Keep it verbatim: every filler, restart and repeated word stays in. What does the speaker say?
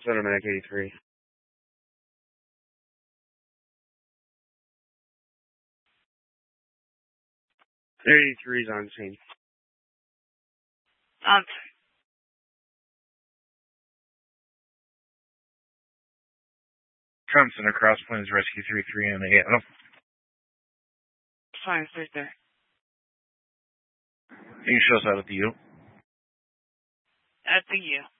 Center Mac eighty-three. eighty-three is on scene. Um, Com Center, Cross Plains Rescue three three on the Adam. fine, it's right there. You can show us out at the U. At the U.